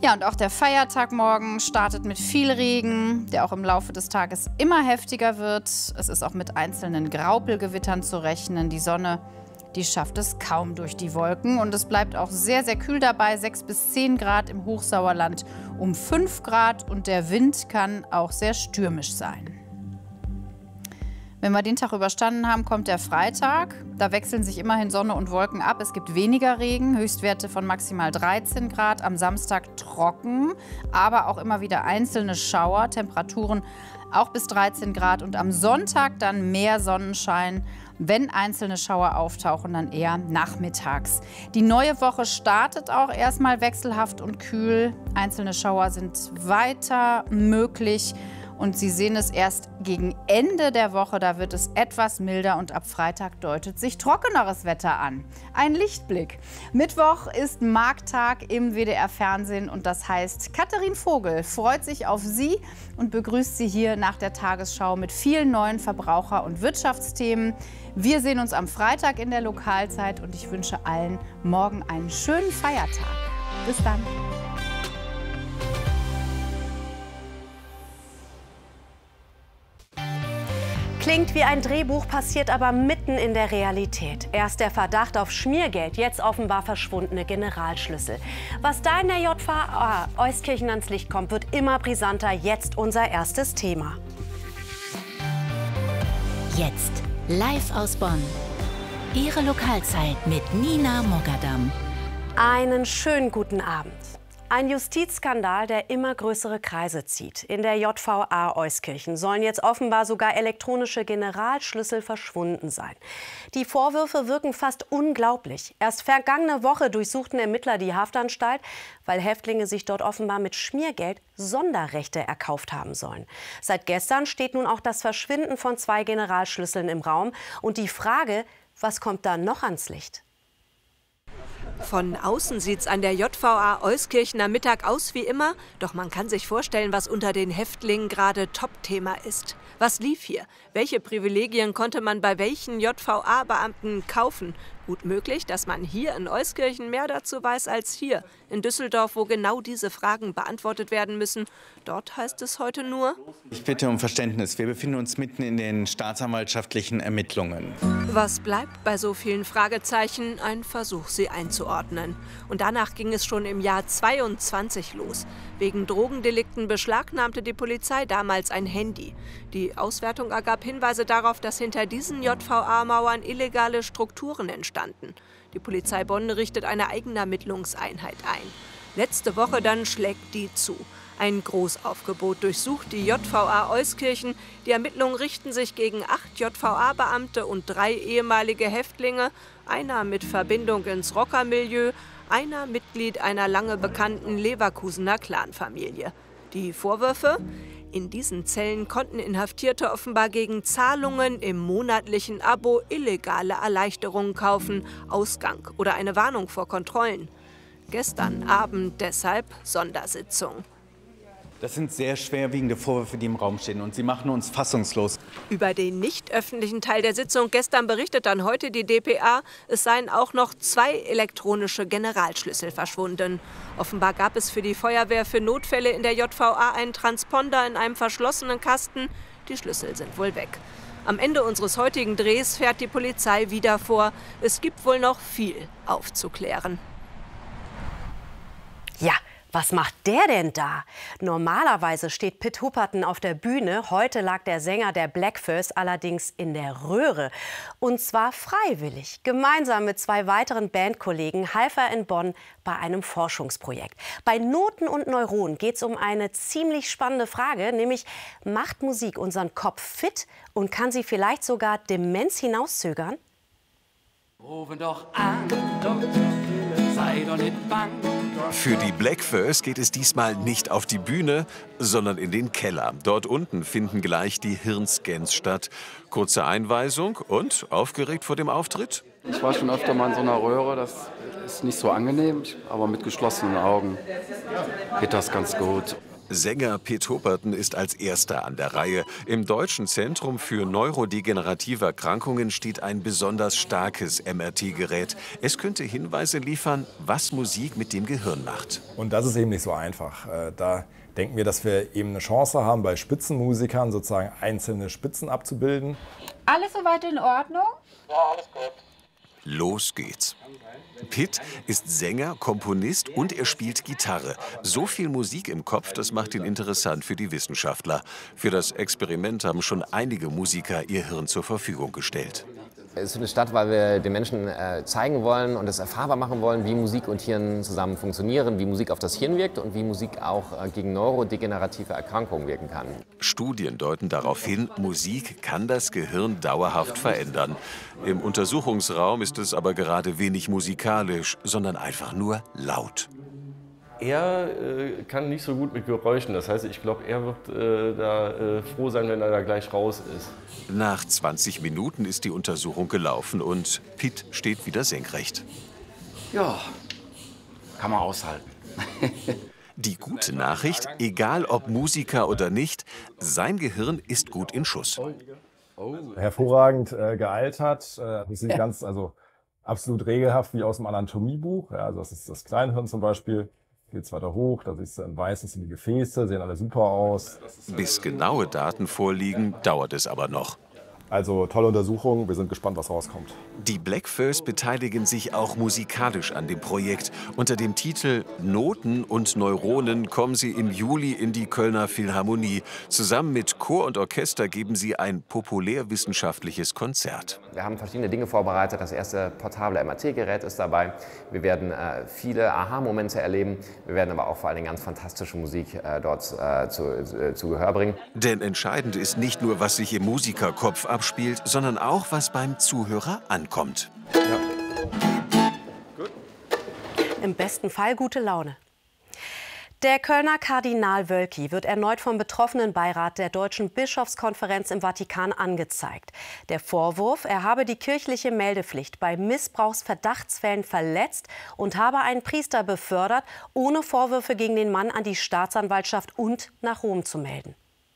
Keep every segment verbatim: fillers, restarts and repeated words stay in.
Ja, und auch der Feiertag morgen startet mit viel Regen, der auch im Laufe des Tages immer heftiger wird. Es ist auch mit einzelnen Graupelgewittern zu rechnen. Die Sonne, die schafft es kaum durch die Wolken. Und es bleibt auch sehr, sehr kühl dabei. sechs bis zehn Grad im Hochsauerland, um fünf Grad. Und der Wind kann auch sehr stürmisch sein. Wenn wir den Tag überstanden haben, kommt der Freitag. Da wechseln sich immerhin Sonne und Wolken ab. Es gibt weniger Regen, Höchstwerte von maximal dreizehn Grad. Am Samstag trocken, aber auch immer wieder einzelne Schauer. Temperaturen auch bis dreizehn Grad. Und am Sonntag dann mehr Sonnenschein. Wenn einzelne Schauer auftauchen, dann eher nachmittags. Die neue Woche startet auch erstmal wechselhaft und kühl. Einzelne Schauer sind weiter möglich. Und Sie sehen es erst gegen Ende der Woche, da wird es etwas milder und ab Freitag deutet sich trockeneres Wetter an. Ein Lichtblick. Mittwoch ist Markttag im W D R-Fernsehen und das heißt, Katharin Vogel freut sich auf Sie und begrüßt Sie hier nach der Tagesschau mit vielen neuen Verbraucher- und Wirtschaftsthemen. Wir sehen uns am Freitag in der Lokalzeit und ich wünsche allen morgen einen schönen Feiertag. Bis dann. Klingt wie ein Drehbuch, passiert aber mitten in der Realität. Erst der Verdacht auf Schmiergeld, jetzt offenbar verschwundene Generalschlüssel. Was da in der J V A Euskirchen ans Licht kommt, wird immer brisanter. Jetzt unser erstes Thema. Jetzt live aus Bonn. Ihre Lokalzeit mit Nina Mogadam. Einen schönen guten Abend. Ein Justizskandal, der immer größere Kreise zieht. In der J V A Euskirchen sollen jetzt offenbar sogar elektronische Generalschlüssel verschwunden sein. Die Vorwürfe wirken fast unglaublich. Erst vergangene Woche durchsuchten Ermittler die Haftanstalt, weil Häftlinge sich dort offenbar mit Schmiergeld Sonderrechte erkauft haben sollen. Seit gestern steht nun auch das Verschwinden von zwei Generalschlüsseln im Raum. Und die Frage, was kommt da noch ans Licht? Von außen sieht's an der J V A Euskirchen am Mittag aus wie immer, doch man kann sich vorstellen, was unter den Häftlingen gerade Top-Thema ist. Was lief hier? Welche Privilegien konnte man bei welchen J V A-Beamten kaufen? Gut möglich, dass man hier in Euskirchen mehr dazu weiß als hier in Düsseldorf, wo genau diese Fragen beantwortet werden müssen. Dort heißt es heute nur: Ich bitte um Verständnis. Wir befinden uns mitten in den staatsanwaltschaftlichen Ermittlungen. Was bleibt bei so vielen Fragezeichen? Ein Versuch, sie einzuordnen. Und danach ging es schon im Jahr zweiundzwanzig los. Wegen Drogendelikten beschlagnahmte die Polizei damals ein Handy. Die Auswertung ergab Hinweise darauf, dass hinter diesen J V A-Mauern illegale Strukturen entstanden. Die Polizei Bonn richtet eine eigene Ermittlungseinheit ein. Letzte Woche dann schlägt die zu. Ein Großaufgebot durchsucht die J V A Euskirchen. Die Ermittlungen richten sich gegen acht J V A-Beamte und drei ehemalige Häftlinge. Einer mit Verbindung ins Rockermilieu, einer Mitglied einer lange bekannten Leverkusener Clanfamilie. Die Vorwürfe? In diesen Zellen konnten Inhaftierte offenbar gegen Zahlungen im monatlichen Abo illegale Erleichterungen kaufen, Ausgang oder eine Warnung vor Kontrollen. Gestern Abend deshalb Sondersitzung. Das sind sehr schwerwiegende Vorwürfe, die im Raum stehen, und sie machen uns fassungslos. Über den nicht öffentlichen Teil der Sitzung gestern berichtet dann heute die D P A, es seien auch noch zwei elektronische Generalschlüssel verschwunden. Offenbar gab es für die Feuerwehr für Notfälle in der J V A einen Transponder in einem verschlossenen Kasten. Die Schlüssel sind wohl weg. Am Ende unseres heutigen Drehs fährt die Polizei wieder vor. Es gibt wohl noch viel aufzuklären. Ja. Was macht der denn da? Normalerweise steht Pit Hupperton auf der Bühne. Heute lag der Sänger der Bläckfoes allerdings in der Röhre. Und zwar freiwillig. Gemeinsam mit zwei weiteren Bandkollegen half er in Bonn bei einem Forschungsprojekt. Bei Noten und Neuronen geht es um eine ziemlich spannende Frage, nämlich: Macht Musik unseren Kopf fit und kann sie vielleicht sogar Demenz hinauszögern? Rufen doch an, sei doch nicht bang. Für die Bläckfoes geht es diesmal nicht auf die Bühne, sondern in den Keller. Dort unten finden gleich die Hirnscans statt. Kurze Einweisung und aufgeregt vor dem Auftritt? Ich war schon öfter mal in so einer Röhre, das ist nicht so angenehm, aber mit geschlossenen Augen geht das ganz gut. Sänger Pitt Hopperton ist als Erster an der Reihe. Im Deutschen Zentrum für neurodegenerative Erkrankungen steht ein besonders starkes M R T-Gerät. Es könnte Hinweise liefern, was Musik mit dem Gehirn macht. Und das ist eben nicht so einfach. Da denken wir, dass wir eben eine Chance haben, bei Spitzenmusikern sozusagen einzelne Spitzen abzubilden. Alles soweit in Ordnung? Ja, alles gut. Los geht's. Pitt ist Sänger, Komponist und er spielt Gitarre. So viel Musik im Kopf, das macht ihn interessant für die Wissenschaftler. Für das Experiment haben schon einige Musiker ihr Hirn zur Verfügung gestellt. Es findet statt, weil wir den Menschen äh, zeigen wollen und es erfahrbar machen wollen, wie Musik und Hirn zusammen funktionieren, wie Musik auf das Hirn wirkt und wie Musik auch äh, gegen neurodegenerative Erkrankungen wirken kann. Studien deuten darauf hin, Musik kann das Gehirn dauerhaft verändern. Im Untersuchungsraum ist es aber gerade wenig musikalisch, sondern einfach nur laut. Er äh, kann nicht so gut mit Geräuschen. Das heißt, ich glaube, er wird äh, da äh, froh sein, wenn er da gleich raus ist. Nach zwanzig Minuten ist die Untersuchung gelaufen und Pitt steht wieder senkrecht. Ja, kann man aushalten. Die gute Nachricht, egal ob Musiker oder nicht, sein Gehirn ist gut in Schuss. Hervorragend äh, gealtert. Äh, das sieht ganz, also absolut regelhaft wie aus dem Anatomiebuch. Ja, also das ist das Kleinhirn zum Beispiel. Geht's weiter hoch, da siehst du ein weißes in die Gefäße, sehen alle super aus. Bis genaue Daten vorliegen, dauert es aber noch. Also tolle Untersuchung, wir sind gespannt, was rauskommt. Die Blackfurs beteiligen sich auch musikalisch an dem Projekt. Unter dem Titel Noten und Neuronen kommen sie im Juli in die Kölner Philharmonie. Zusammen mit Chor und Orchester geben sie ein populärwissenschaftliches Konzert. Wir haben verschiedene Dinge vorbereitet. Das erste portable M R T-Gerät ist dabei. Wir werden äh, viele Aha-Momente erleben. Wir werden aber auch vor allem ganz fantastische Musik äh, dort äh, zu, äh, zu Gehör bringen. Denn entscheidend ist nicht nur, was sich im Musikerkopf abspielt, spielt, sondern auch, was beim Zuhörer ankommt. Ja. Gut. Im besten Fall gute Laune. Der Kölner Kardinal Wölki wird erneut vom Betroffenenbeirat der Deutschen Bischofskonferenz im Vatikan angezeigt. Der Vorwurf, er habe die kirchliche Meldepflicht bei Missbrauchsverdachtsfällen verletzt und habe einen Priester befördert, ohne Vorwürfe gegen den Mann an die Staatsanwaltschaft und nach Rom zu melden.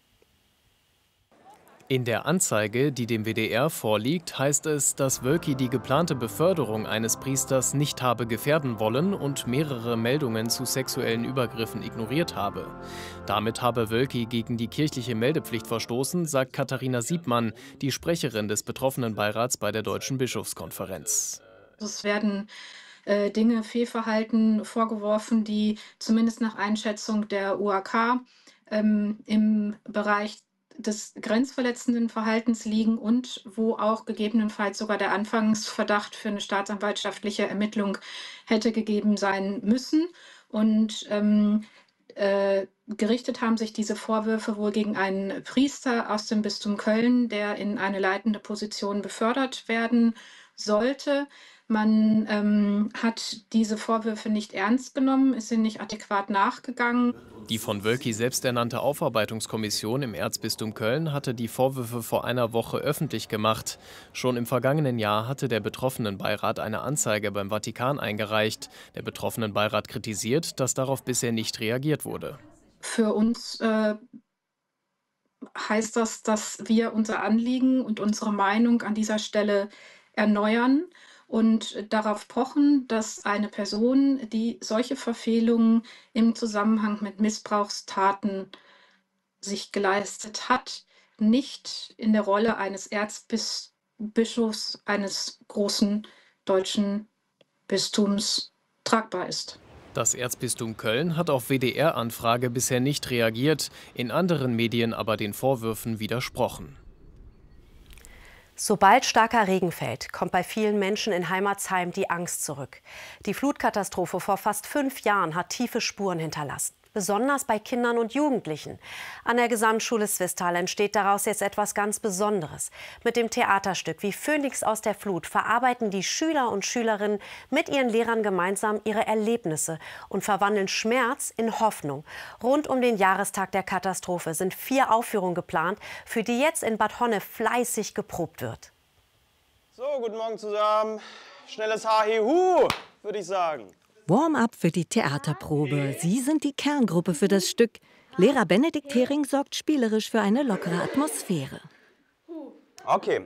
In der Anzeige, die dem W D R vorliegt, heißt es, dass Wölki die geplante Beförderung eines Priesters nicht habe gefährden wollen und mehrere Meldungen zu sexuellen Übergriffen ignoriert habe. Damit habe Wölki gegen die kirchliche Meldepflicht verstoßen, sagt Katharina Siebmann, die Sprecherin des Betroffenenbeirats bei der Deutschen Bischofskonferenz. Es werden äh, Dinge, Fehlverhalten vorgeworfen, die zumindest nach Einschätzung der U A K ähm, im Bereich des grenzverletzenden Verhaltens liegen und wo auch gegebenenfalls sogar der Anfangsverdacht für eine staatsanwaltschaftliche Ermittlung hätte gegeben sein müssen. Und ähm, äh, gerichtet haben sich diese Vorwürfe wohl gegen einen Priester aus dem Bistum Köln, der in eine leitende Position befördert werden sollte. Man ähm, hat diese Vorwürfe nicht ernst genommen, ist ihnen nicht adäquat nachgegangen. Die von Wölki selbst ernannte Aufarbeitungskommission im Erzbistum Köln hatte die Vorwürfe vor einer Woche öffentlich gemacht. Schon im vergangenen Jahr hatte der Betroffenenbeirat eine Anzeige beim Vatikan eingereicht. Der Betroffenenbeirat kritisiert, dass darauf bisher nicht reagiert wurde. Für uns äh, heißt das, dass wir unser Anliegen und unsere Meinung an dieser Stelle erneuern und darauf pochen, dass eine Person, die solche Verfehlungen im Zusammenhang mit Missbrauchstaten sich geleistet hat, nicht in der Rolle eines Erzbischofs eines großen deutschen Bistums tragbar ist. Das Erzbistum Köln hat auf W D R-Anfrage bisher nicht reagiert, in anderen Medien aber den Vorwürfen widersprochen. Sobald starker Regen fällt, kommt bei vielen Menschen in Heimatsheim die Angst zurück. Die Flutkatastrophe vor fast fünf Jahren hat tiefe Spuren hinterlassen, besonders bei Kindern und Jugendlichen. An der Gesamtschule Swisttal entsteht daraus jetzt etwas ganz Besonderes. Mit dem Theaterstück Wie Phönix aus der Flut verarbeiten die Schüler und Schülerinnen mit ihren Lehrern gemeinsam ihre Erlebnisse und verwandeln Schmerz in Hoffnung. Rund um den Jahrestag der Katastrophe sind vier Aufführungen geplant, für die jetzt in Bad Honnef fleißig geprobt wird. So, guten Morgen zusammen. Schnelles Ha-He-Hu, würde ich sagen. Warm-up für die Theaterprobe. Sie sind die Kerngruppe für das Stück. Lehrer Benedikt Hering sorgt spielerisch für eine lockere Atmosphäre. Okay.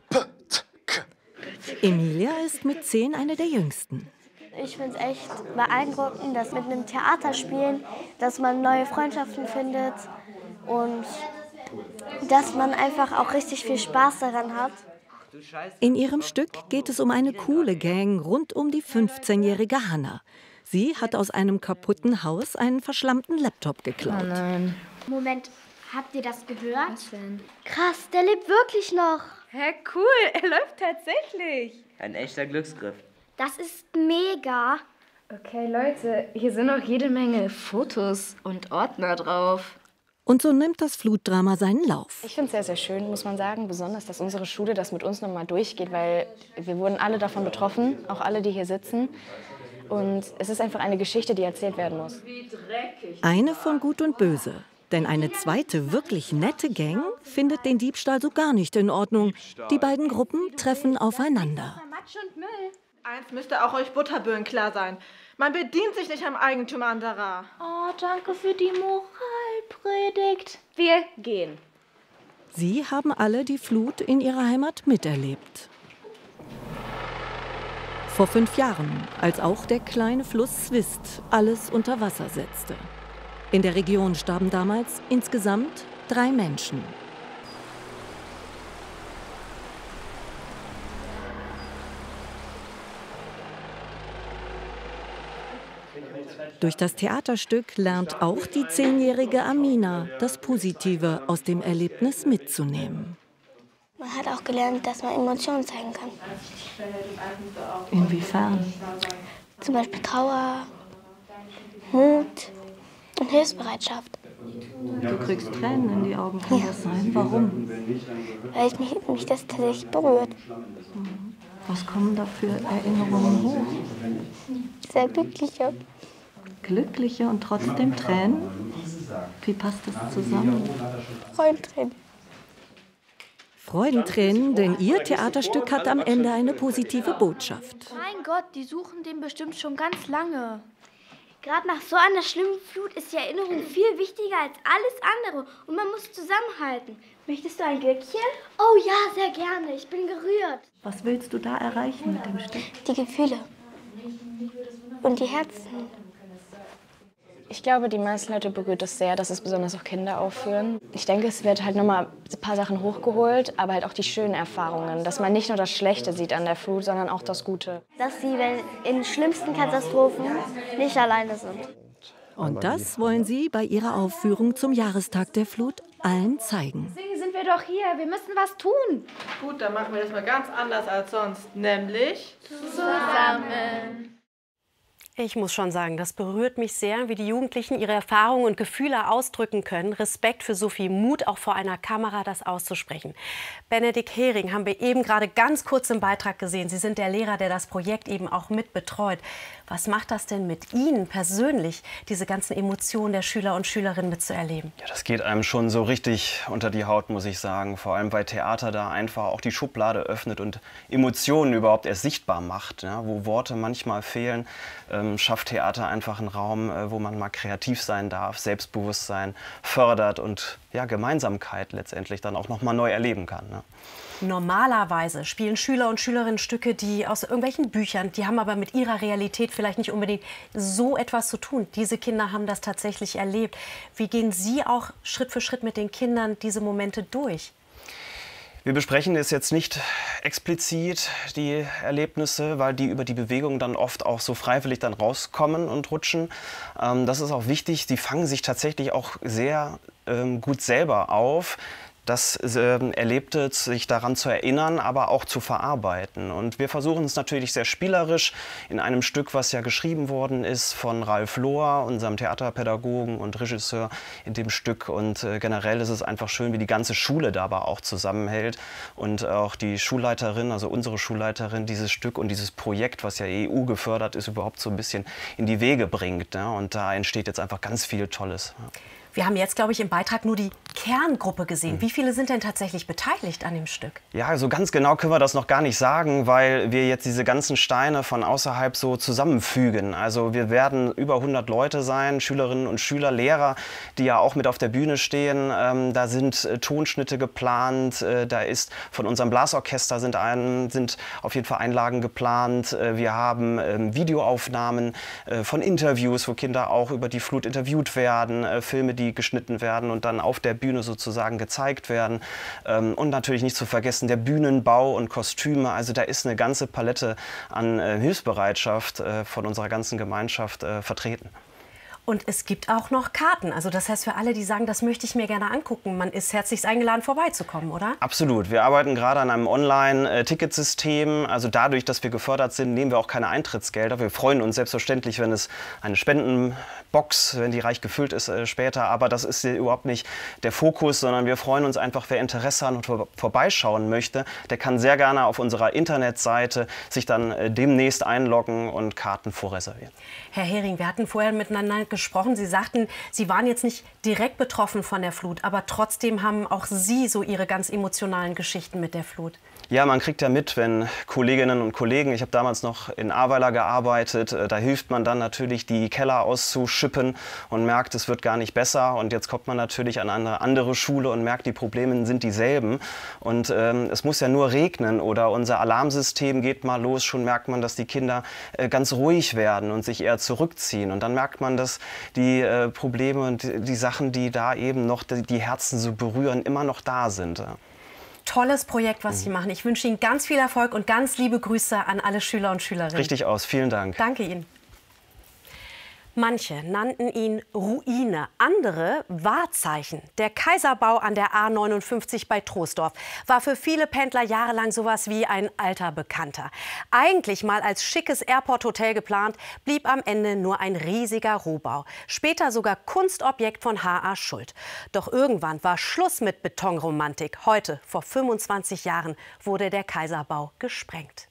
Emilia ist mit zehn eine der jüngsten. Ich finde es echt beeindruckend, dass mit einem Theaterspielen, dass man neue Freundschaften findet und dass man einfach auch richtig viel Spaß daran hat. In ihrem Stück geht es um eine coole Gang rund um die fünfzehnjährige Hannah. Sie hat aus einem kaputten Haus einen verschlammten Laptop geklaut. Oh nein. Moment, habt ihr das gehört? Was denn? Krass, der lebt wirklich noch. Hä, cool, er läuft tatsächlich. Ein echter Glücksgriff. Das ist mega. Okay, Leute, hier sind noch jede Menge Fotos und Ordner drauf. Und so nimmt das Flutdrama seinen Lauf. Ich finde es sehr, sehr schön, muss man sagen. Besonders, dass unsere Schule das mit uns nochmal durchgeht, weil wir wurden alle davon betroffen, auch alle, die hier sitzen. Und es ist einfach eine Geschichte, die erzählt werden muss. Eine von Gut und Böse. Denn eine zweite, wirklich nette Gang findet den Diebstahl so gar nicht in Ordnung. Die beiden Gruppen treffen aufeinander. Eins müsste auch euch Butterbirnen klar sein. Man bedient sich nicht am Eigentum anderer. Oh, danke für die Moralpredigt. Wir gehen. Sie haben alle die Flut in ihrer Heimat miterlebt. Vor fünf Jahren, als auch der kleine Fluss Swist alles unter Wasser setzte. In der Region starben damals insgesamt drei Menschen. Durch das Theaterstück lernt auch die zehnjährige Amina, das Positive aus dem Erlebnis mitzunehmen. Man hat auch gelernt, dass man Emotionen zeigen kann. Inwiefern? Zum Beispiel Trauer, Mut und Hilfsbereitschaft. Du kriegst Tränen in die Augen, kann das sein? Warum? Weil ich mich, mich das tatsächlich berührt. Was kommen da für Erinnerungen hoch? Sehr glückliche. Glückliche und trotzdem Tränen? Wie passt das zusammen? Freudentränen. Freudentränen, denn ihr Theaterstück hat am Ende eine positive Botschaft. Mein Gott, die suchen den bestimmt schon ganz lange. Gerade nach so einer schlimmen Flut ist die Erinnerung viel wichtiger als alles andere. Und man muss zusammenhalten. Möchtest du ein Glöckchen? Oh ja, sehr gerne. Ich bin gerührt. Was willst du da erreichen mit dem Stück? Die Gefühle. Und die Herzen. Ich glaube, die meisten Leute berührt es sehr, dass es besonders auch Kinder aufführen. Ich denke, es wird halt nochmal ein paar Sachen hochgeholt, aber halt auch die schönen Erfahrungen. Dass man nicht nur das Schlechte sieht an der Flut, sondern auch das Gute. Dass sie in schlimmsten Katastrophen nicht alleine sind. Und das wollen sie bei ihrer Aufführung zum Jahrestag der Flut allen zeigen. Deswegen sind wir doch hier. Wir müssen was tun. Gut, dann machen wir das mal ganz anders als sonst. Nämlich zusammen. Ich muss schon sagen, das berührt mich sehr, wie die Jugendlichen ihre Erfahrungen und Gefühle ausdrücken können. Respekt für so viel Mut, auch vor einer Kamera das auszusprechen. Benedikt Hering haben wir eben gerade ganz kurz im Beitrag gesehen. Sie sind der Lehrer, der das Projekt eben auch mit betreut. Was macht das denn mit Ihnen persönlich, diese ganzen Emotionen der Schüler und Schülerinnen mitzuerleben? Ja, das geht einem schon so richtig unter die Haut, muss ich sagen. Vor allem, weil Theater da einfach auch die Schublade öffnet und Emotionen überhaupt erst sichtbar macht. Ja, wo Worte manchmal fehlen, ähm, schafft Theater einfach einen Raum, äh, wo man mal kreativ sein darf, Selbstbewusstsein fördert und ja, Gemeinsamkeit letztendlich dann auch noch mal neu erleben kann. Ne? Normalerweise spielen Schüler und Schülerinnen Stücke, die aus irgendwelchen Büchern, die haben aber mit ihrer Realität vielleicht nicht unbedingt so etwas zu tun. Diese Kinder haben das tatsächlich erlebt. Wie gehen Sie auch Schritt für Schritt mit den Kindern diese Momente durch? Wir besprechen es jetzt nicht explizit, die Erlebnisse, weil die über die Bewegung dann oft auch so freiwillig dann rauskommen und rutschen. Ähm, das ist auch wichtig, die fangen sich tatsächlich auch sehr ähm, gut selber auf. Das äh, Erlebte, sich daran zu erinnern, aber auch zu verarbeiten. Und wir versuchen es natürlich sehr spielerisch in einem Stück, was ja geschrieben worden ist von Ralf Lohr, unserem Theaterpädagogen und Regisseur in dem Stück. Und äh, generell ist es einfach schön, wie die ganze Schule dabei auch zusammenhält und auch die Schulleiterin, also unsere Schulleiterin, dieses Stück und dieses Projekt, was ja E U gefördert ist, überhaupt so ein bisschen in die Wege bringt. Ja? Und da entsteht jetzt einfach ganz viel Tolles. Ja. Wir haben jetzt, glaube ich, im Beitrag nur die Kerngruppe gesehen. Wie viele sind denn tatsächlich beteiligt an dem Stück? Ja, also ganz genau können wir das noch gar nicht sagen, weil wir jetzt diese ganzen Steine von außerhalb so zusammenfügen. Also wir werden über hundert Leute sein, Schülerinnen und Schüler, Lehrer, die ja auch mit auf der Bühne stehen. Ähm, da sind äh, Tonschnitte geplant, äh, da ist von unserem Blasorchester sind, ein, sind auf jeden Fall Einlagen geplant. Äh, wir haben ähm, Videoaufnahmen äh, von Interviews, wo Kinder auch über die Flut interviewt werden, äh, Filme, die geschnitten werden und dann auf der Bühne sozusagen gezeigt werden. Ähm, und natürlich nicht zu vergessen der Bühnenbau und Kostüme. Also da ist eine ganze Palette an äh, Hilfsbereitschaft äh, von unserer ganzen Gemeinschaft äh, vertreten. Und es gibt auch noch Karten. Also das heißt für alle, die sagen, das möchte ich mir gerne angucken, man ist herzlichst eingeladen, vorbeizukommen, oder? Absolut. Wir arbeiten gerade an einem Online-Ticketsystem. Also dadurch, dass wir gefördert sind, nehmen wir auch keine Eintrittsgelder. Wir freuen uns selbstverständlich, wenn es eine Spendenbox, wenn die reich gefüllt ist, äh, später. Aber das ist überhaupt nicht der Fokus, sondern wir freuen uns einfach, wer Interesse hat und vor vorbeischauen möchte, der kann sehr gerne auf unserer Internetseite sich dann äh, demnächst einloggen und Karten vorreservieren. Herr Hering, wir hatten vorher miteinander gesprochen. Sie sagten, Sie waren jetzt nicht direkt betroffen von der Flut, aber trotzdem haben auch Sie so Ihre ganz emotionalen Geschichten mit der Flut. Ja, man kriegt ja mit, wenn Kolleginnen und Kollegen, ich habe damals noch in Ahrweiler gearbeitet, da hilft man dann natürlich, die Keller auszuschippen und merkt, es wird gar nicht besser. Und jetzt kommt man natürlich an eine andere Schule und merkt, die Probleme sind dieselben. Und ähm, es muss ja nur regnen oder unser Alarmsystem geht mal los, schon merkt man, dass die Kinder äh, ganz ruhig werden und sich eher zurückziehen. Und dann merkt man, dass die äh, Probleme und die, die Sachen, die da eben noch die, die Herzen so berühren, immer noch da sind. Tolles Projekt, was Sie machen. Ich wünsche Ihnen ganz viel Erfolg und ganz liebe Grüße an alle Schüler und Schülerinnen. Richtig aus. Vielen Dank. Danke Ihnen. Manche nannten ihn Ruine, andere Wahrzeichen. Der Kaiserbau an der A neunundfünfzig bei Troisdorf war für viele Pendler jahrelang sowas wie ein alter Bekannter. Eigentlich mal als schickes Airport-Hotel geplant, blieb am Ende nur ein riesiger Rohbau. Später sogar Kunstobjekt von H A Schuld. Doch irgendwann war Schluss mit Betonromantik. Heute, vor fünfundzwanzig Jahren, wurde der Kaiserbau gesprengt.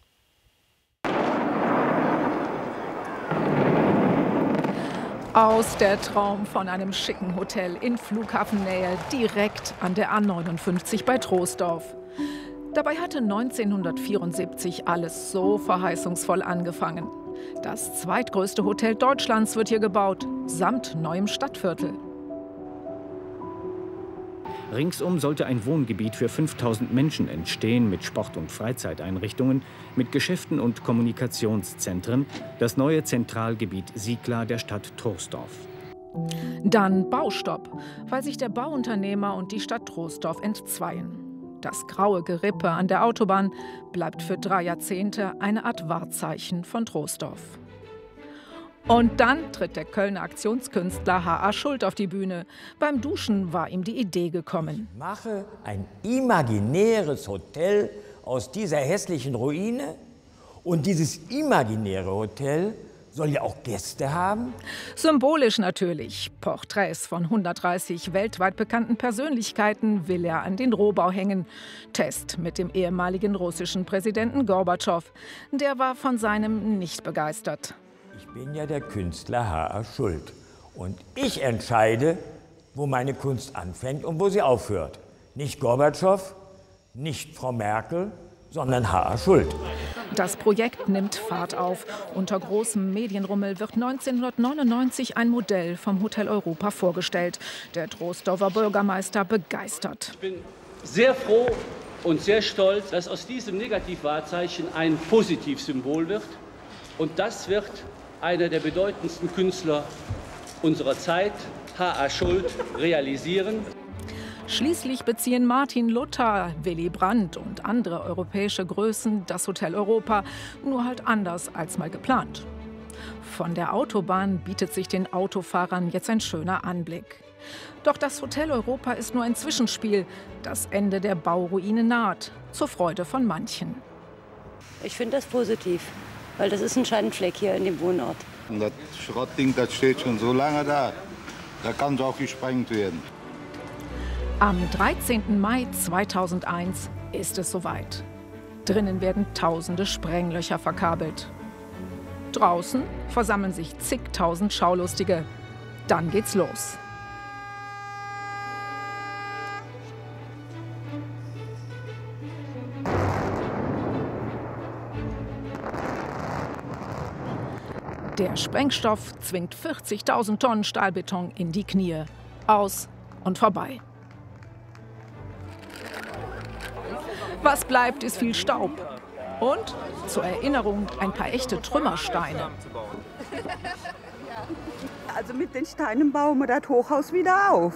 Aus der Traum von einem schicken Hotel in Flughafennähe, direkt an der A neunundfünfzig bei Troisdorf. Dabei hatte neunzehnhundertvierundsiebzig alles so verheißungsvoll angefangen. Das zweitgrößte Hotel Deutschlands wird hier gebaut, samt neuem Stadtviertel. Ringsum sollte ein Wohngebiet für fünftausend Menschen entstehen, mit Sport- und Freizeiteinrichtungen, mit Geschäften und Kommunikationszentren, das neue Zentralgebiet Siegla der Stadt Troisdorf. Dann Baustopp, weil sich der Bauunternehmer und die Stadt Troisdorf entzweien. Das graue Gerippe an der Autobahn bleibt für drei Jahrzehnte eine Art Wahrzeichen von Troisdorf. Und dann tritt der Kölner Aktionskünstler H A Schuld auf die Bühne. Beim Duschen war ihm die Idee gekommen. Ich mache ein imaginäres Hotel aus dieser hässlichen Ruine. Und dieses imaginäre Hotel soll ja auch Gäste haben. Symbolisch natürlich. Porträts von hundertdreißig weltweit bekannten Persönlichkeiten will er an den Rohbau hängen. Test mit dem ehemaligen russischen Präsidenten Gorbatschow. Der war von seinem nicht begeistert. Ich bin ja der Künstler H A Schuld. Und ich entscheide, wo meine Kunst anfängt und wo sie aufhört. Nicht Gorbatschow, nicht Frau Merkel, sondern H A Schuld. Das Projekt nimmt Fahrt auf. Unter großem Medienrummel wird neunzehnhundertneunundneunzig ein Modell vom Hotel Europa vorgestellt. Der Troisdorfer Bürgermeister begeistert. Ich bin sehr froh und sehr stolz, dass aus diesem Negativwahrzeichen ein Positivsymbol wird. Und das wird einer der bedeutendsten Künstler unserer Zeit, H A Schuld, realisieren. Schließlich beziehen Martin Luther, Willy Brandt und andere europäische Größen das Hotel Europa, nur halt anders als mal geplant. Von der Autobahn bietet sich den Autofahrern jetzt ein schöner Anblick. Doch das Hotel Europa ist nur ein Zwischenspiel. Das Ende der Bauruine naht, zur Freude von manchen. Ich finde das positiv, weil das ist ein Schattenfleck hier in dem Wohnort. Und das Schrottding, das steht schon so lange da. Da kann es auch gesprengt werden. Am dreizehnten Mai zweitausendeins ist es soweit. Drinnen werden tausende Sprenglöcher verkabelt. Draußen versammeln sich zigtausend Schaulustige. Dann geht's los. Der Sprengstoff zwingt vierzigtausend Tonnen Stahlbeton in die Knie. Aus und vorbei. Was bleibt, ist viel Staub. Und zur Erinnerung ein paar echte Trümmersteine. Also mit den Steinen bauen wir das Hochhaus wieder auf.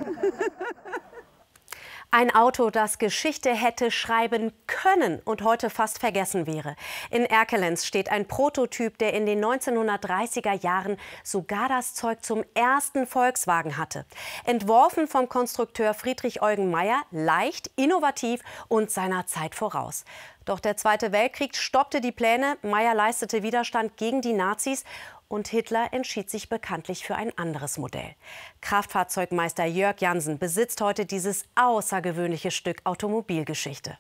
Ein Auto, das Geschichte hätte schreiben können und heute fast vergessen wäre. In Erkelenz steht ein Prototyp, der in den neunzehnhundertdreißiger Jahren sogar das Zeug zum ersten Volkswagen hatte. Entworfen vom Konstrukteur Friedrich Eugen Meyer, leicht, innovativ und seiner Zeit voraus. Doch der Zweite Weltkrieg stoppte die Pläne, Meyer leistete Widerstand gegen die Nazis und Hitler entschied sich bekanntlich für ein anderes Modell. Kraftfahrzeugmeister Jörg Jansen besitzt heute dieses außergewöhnliche Stück Automobilgeschichte.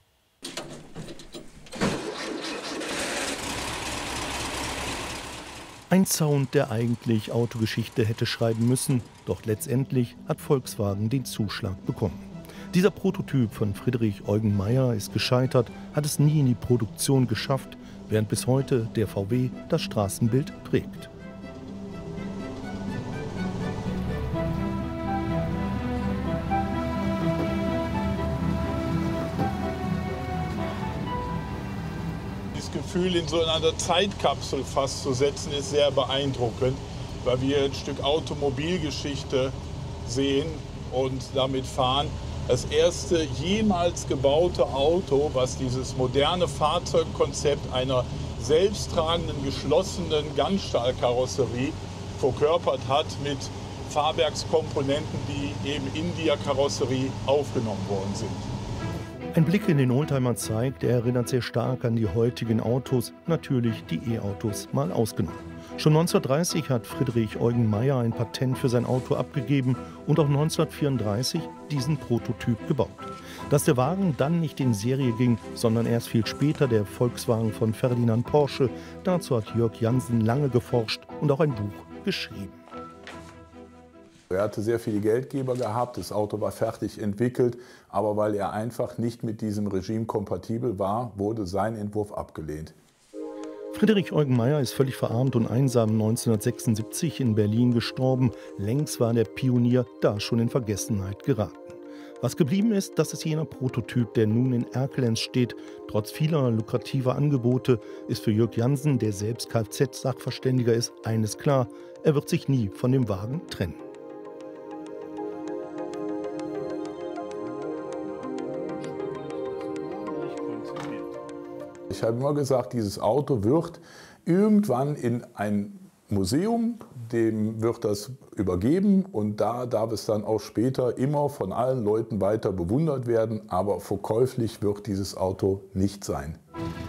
Ein Sound, der eigentlich Autogeschichte hätte schreiben müssen, doch letztendlich hat Volkswagen den Zuschlag bekommen. Dieser Prototyp von Friedrich Eugen Meyer ist gescheitert, hat es nie in die Produktion geschafft, während bis heute der V W das Straßenbild prägt. Das Gefühl, in so einer Zeitkapsel fast zu setzen, ist sehr beeindruckend, weil wir ein Stück Automobilgeschichte sehen und damit fahren. Das erste jemals gebaute Auto, was dieses moderne Fahrzeugkonzept einer selbsttragenden, geschlossenen Ganzstahlkarosserie verkörpert hat mit Fahrwerkskomponenten, die eben in die Karosserie aufgenommen worden sind. Ein Blick in den Oldtimer zeigt, er erinnert sehr stark an die heutigen Autos, natürlich die E-Autos mal ausgenommen. Schon neunzehnhundertdreißig hat Friedrich Eugen Meyer ein Patent für sein Auto abgegeben und auch neunzehnhundertvierunddreißig diesen Prototyp gebaut. Dass der Wagen dann nicht in Serie ging, sondern erst viel später der Volkswagen von Ferdinand Porsche, dazu hat Jörg Jansen lange geforscht und auch ein Buch geschrieben. Er hatte sehr viele Geldgeber gehabt, das Auto war fertig entwickelt, aber weil er einfach nicht mit diesem Regime kompatibel war, wurde sein Entwurf abgelehnt. Friedrich Eugen Meyer ist völlig verarmt und einsam neunzehnhundertsechsundsiebzig in Berlin gestorben. Längst war der Pionier da schon in Vergessenheit geraten. Was geblieben ist, das ist jener Prototyp, der nun in Erkelenz steht. Trotz vieler lukrativer Angebote ist für Jörg Jansen, der selbst Kfz-Sachverständiger ist, eines klar: Er wird sich nie von dem Wagen trennen. Ich habe immer gesagt, dieses Auto wird irgendwann in ein Museum, dem wird das übergeben und da darf es dann auch später immer von allen Leuten weiter bewundert werden, aber verkäuflich wird dieses Auto nicht sein.